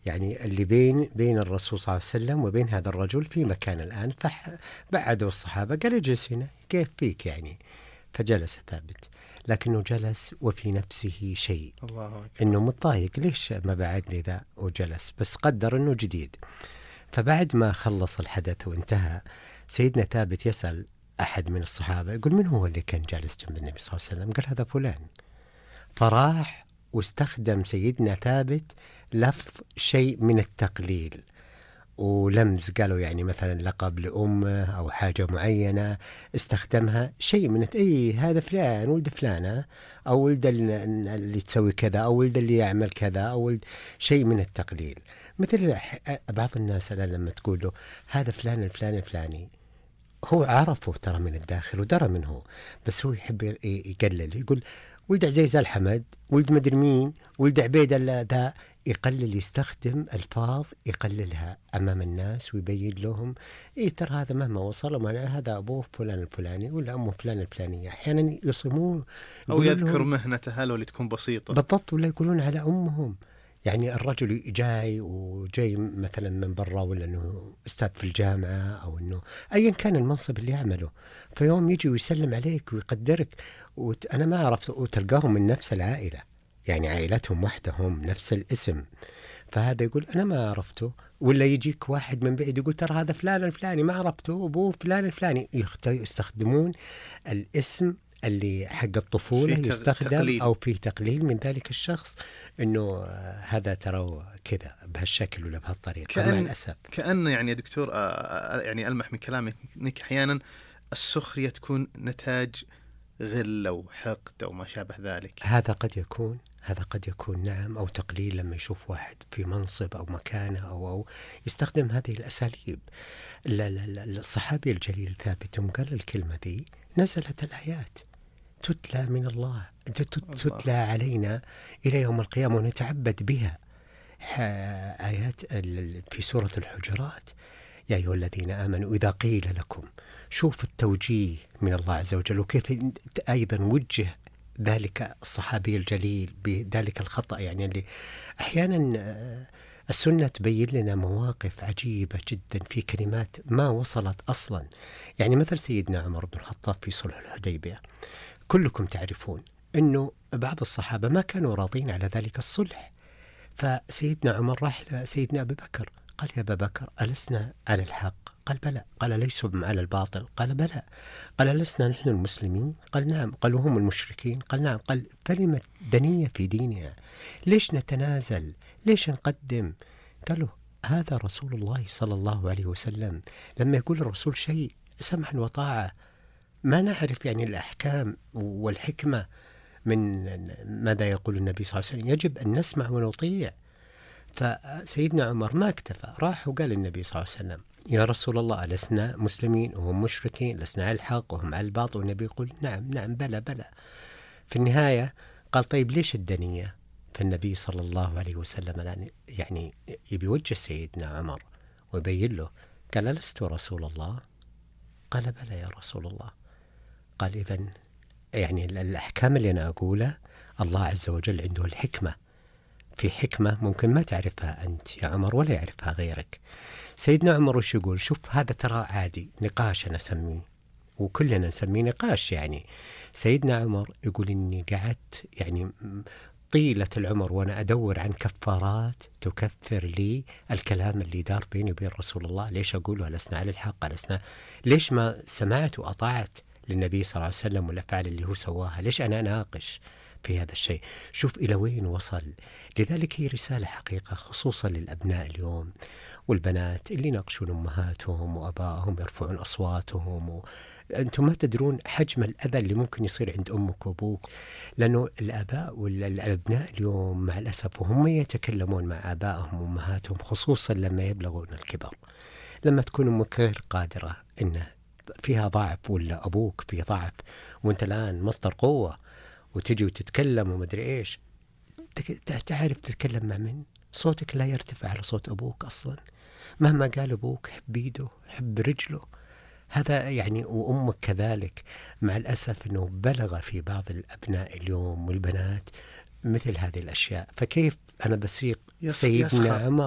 يعني اللي بين الرسول صلى الله عليه وسلم وبين هذا الرجل في مكان الآن، فبعدوا الصحابة قال اجلس هنا كيف فيك يعني، فجلس ثابت، لكنه جلس وفي نفسه شيء، الله أكبر. إنه متضايق ليش ما بعدني ذا، وجلس بس قدر إنه جديد. فبعد ما خلص الحدث وانتهى، سيدنا ثابت يسأل أحد من الصحابة يقول من هو اللي كان جالس جنب النبي صلى الله عليه وسلم؟ قال هذا فلان. فراح واستخدم سيدنا ثابت لفظ شيء من التقليل ولمز، قالوا يعني مثلا لقب لأمه أو حاجة معينة استخدمها، شيء من أي هذا فلان ولد فلانة، أو ولد اللي تسوي كذا، أو ولد اللي يعمل كذا، أو ولد شيء من التقليل. مثل بعض الناس الآن لما تقول له هذا فلان الفلاني الفلاني، هو عرفه ترى من الداخل ودرى منه، بس هو يحب يقلل، يقول ولد عزيز الحمد، ولد مدري مين، ولد عبيد ذا، يقلل، يستخدم ألفاظ يقللها أمام الناس ويبين لهم إيه ترى هذا مهما وصل هذا أبوه فلان الفلاني ولا أمه فلان الفلانية. أحيانا يصمون أو يذكر مهنته لو اللي تكون بسيطة بالضبط، ولا يقولون على أمهم. يعني الرجل جاي مثلا من برا، ولا انه استاذ في الجامعه، او انه ايا كان المنصب اللي يعمله، فيوم يجي ويسلم عليك ويقدرك، انا ما عرفت، وتلقاهم من نفس العائله، يعني عائلتهم وحدهم نفس الاسم، فهذا يقول انا ما عرفته، ولا يجيك واحد من بعيد يقول ترى هذا فلان الفلاني ما عرفته، ابوه فلان الفلاني، يستخدمون الاسم اللي حق الطفولة يستخدم تقليل. أو فيه تقليل من ذلك الشخص، إنه هذا ترى كذا بهالشكل ولا بهالطريقة، مع الأسف. كأن يعني يا دكتور يعني ألمح من كلامك إنك أحيانا السخرية تكون نتاج غل أو حقد أو ما شابه ذلك. هذا قد يكون نعم، أو تقليل لما يشوف واحد في منصب أو مكانة أو يستخدم هذه الأساليب. الصحابي الجليل ثابت يوم قال الكلمة دي نزلت الآيات تتلى من الله، تتلى علينا إلى يوم القيامة ونتعبد بها. آيات في سورة الحجرات، يا أيها الذين آمنوا إذا قيل لكم، شوف التوجيه من الله عز وجل، وكيف أيضا وجه ذلك الصحابي الجليل بذلك الخطأ، يعني اللي أحيانا السنة تبين لنا مواقف عجيبة جدا في كلمات ما وصلت أصلا. يعني مثل سيدنا عمر بن الخطاب في صلح الحديبية، كلكم تعرفون أنه بعض الصحابة ما كانوا راضين على ذلك الصلح، فسيدنا عمر راح لسيدنا أبي بكر قال يا أبا بكر ألسنا على الحق؟ قال بلى. قال ليسوا على الباطل؟ قال بلى. قال لسنا نحن المسلمين؟ قال نعم. قال وهم المشركين؟ قال نعم. قال فلم الدنية في دينها؟ ليش نتنازل؟ ليش نقدم؟ قالوا هذا رسول الله صلى الله عليه وسلم، لما يقول الرسول شيء سمعا وطاعة، ما نعرف يعني الأحكام والحكمة من ماذا يقول النبي صلى الله عليه وسلم، يجب أن نسمع ونطيع. فسيدنا عمر ما اكتفى، راح وقال النبي صلى الله عليه وسلم يا رسول الله لسنا مسلمين وهم مشركين، لسنا على الحق وهم على الباطل، والنبي يقول نعم نعم بلى بلى. في النهاية قال طيب ليش الدنية؟ فالنبي صلى الله عليه وسلم يعني يبي يوجه سيدنا عمر ويبين له، قال لست رسول الله؟ قال بلى يا رسول الله. قال إذن يعني الأحكام اللي أنا أقولها الله عز وجل عنده الحكمة، في حكمة ممكن ما تعرفها أنت يا عمر ولا يعرفها غيرك. سيدنا عمر وش يقول؟ شوف هذا ترى عادي، نقاش أنا أسميه وكلنا نسميه نقاش. يعني سيدنا عمر يقول إني قعدت يعني طيلة العمر وأنا أدور عن كفارات تكفر لي الكلام اللي دار بيني وبين رسول الله. ليش أقوله لسنا على الحق؟ لسنا، ليش ما سمعت وأطاعت للنبي صلى الله عليه وسلم والأفعال اللي هو سواها؟ ليش أنا أناقش في هذا الشيء؟ شوف إلى وين وصل. لذلك هي رسالة حقيقة خصوصا للأبناء اليوم والبنات اللي يناقشون أمهاتهم وأبائهم، يرفعون أصواتهم أنتم ما تدرون حجم الأذى اللي ممكن يصير عند أمك وأبوك، لأنه الآباء والأبناء اليوم مع الأسف وهم يتكلمون مع آبائهم وأمهاتهم، خصوصا لما يبلغون الكبر، لما تكون أمك غير قادرة إنه فيها ضعف، ولا أبوك فيه ضعف وأنت الآن مصدر قوة، وتجي وتتكلم ومدري إيش، تعرف تتكلم مع من؟ صوتك لا يرتفع على صوت أبوك أصلا، مهما قال أبوك حب يده حب رجله. هذا يعني وأمك كذلك. مع الأسف أنه بلغ في بعض الأبناء اليوم والبنات مثل هذه الأشياء. فكيف أنا بسيق سيدنا عمر